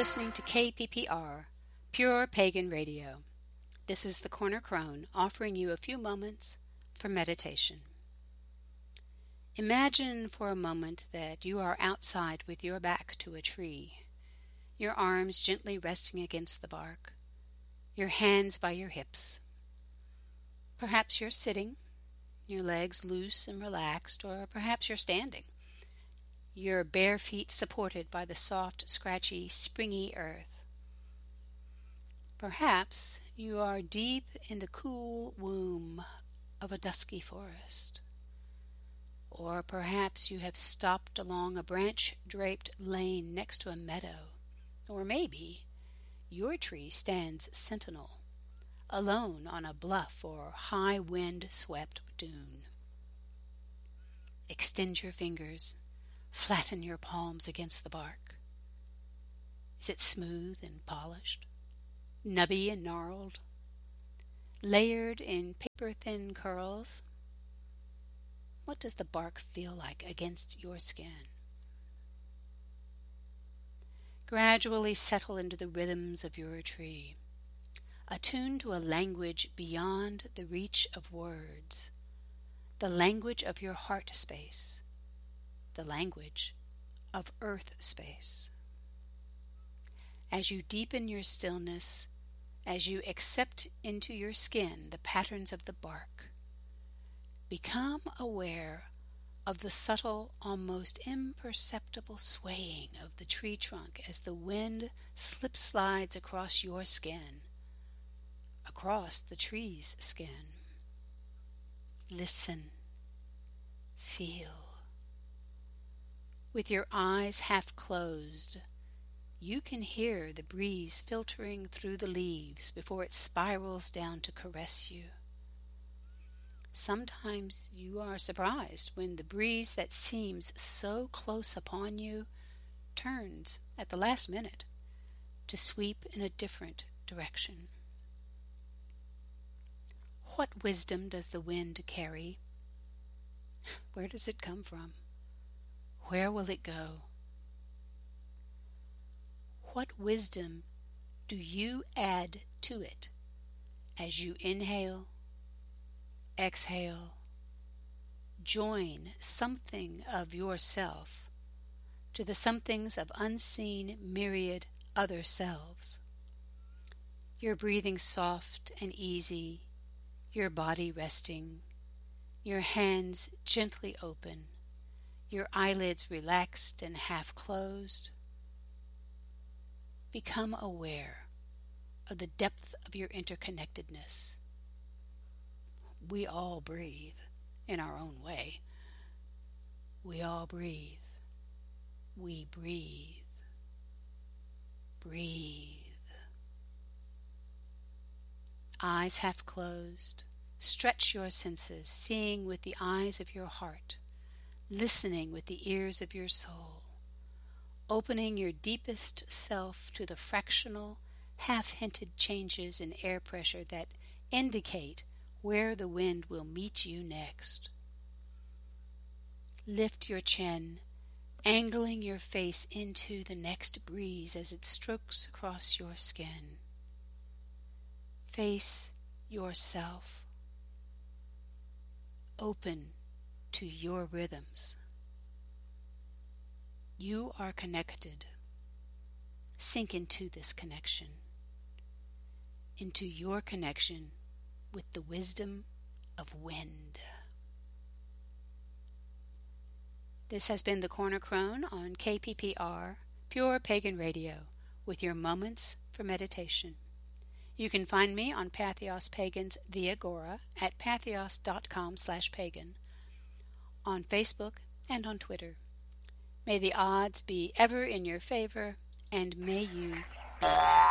listening to KPPR, Pure Pagan Radio. This is the Corner Crone offering you a few moments for meditation. Imagine for a moment that you are outside with your back to a tree, your arms gently resting against the bark, your hands by your hips. Perhaps you're sitting, your legs loose and relaxed, or perhaps you're standing, your bare feet supported by the soft, scratchy, springy earth. Perhaps you are deep in the cool womb of a dusky forest. Or perhaps you have stopped along a branch-draped lane next to a meadow. Or maybe your tree stands sentinel, alone on a bluff or high wind-swept dune. Extend your fingers. Flatten your palms against the bark. Is it smooth and polished, nubby and gnarled, layered in paper-thin curls? What does the bark feel like against your skin? Gradually settle into the rhythms of your tree, attuned to a language beyond the reach of words, the language of your heart space, the language of earth space. As you deepen your stillness, as you accept into your skin the patterns of the bark, become aware of the subtle, almost imperceptible swaying of the tree trunk as the wind slip-slides across your skin, across the tree's skin. Listen, feel. With your eyes half closed, you can hear the breeze filtering through the leaves before it spirals down to caress you. Sometimes you are surprised when the breeze that seems so close upon you turns at the last minute to sweep in a different direction. What wisdom does the wind carry? Where does it come from? Where will it go? What wisdom do you add to it as you inhale, exhale, join something of yourself to the somethings of unseen myriad other selves? Your breathing soft and easy, your body resting, your hands gently open, your eyelids relaxed and half closed. Become aware of the depth of your interconnectedness. We all breathe in our own way. We all breathe. We breathe. Breathe. Eyes half closed. Stretch your senses, seeing with the eyes of your heart, listening with the ears of your soul, opening your deepest self to the fractional, half-hinted changes in air pressure that indicate where the wind will meet you next. Lift your chin, angling your face into the next breeze as it strokes across your skin. Face yourself. Open to your rhythms. You are connected. Sink into this connection, into your connection with the wisdom of wind. This has been the Corner Crone on KPPR, Pure Pagan Radio, with your moments for meditation. You can find me on Patheos Pagan's The Agora at patheos.com/pagan, on Facebook and on Twitter. May the odds be ever in your favor, and may you be